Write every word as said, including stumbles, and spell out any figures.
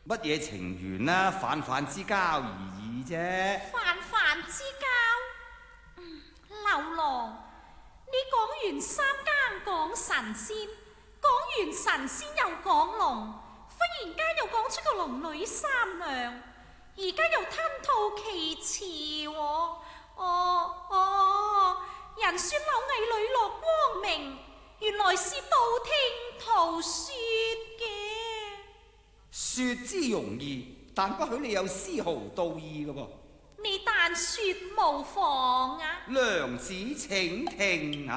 乜嘢情緣啊？泛泛之交而已啫。 泛泛之交。嗯，劉郎，你講完三更講神仙，講完神仙又講龍，忽然間又講出個龍女三娘，而家又吞吐其詞喎。哦哦，人說柳毅磊落光明，原來是道聽途說嘅。 說之容易，但不許你有絲毫道意嘅噃。 你但說無妨啊。 娘子請聽啊。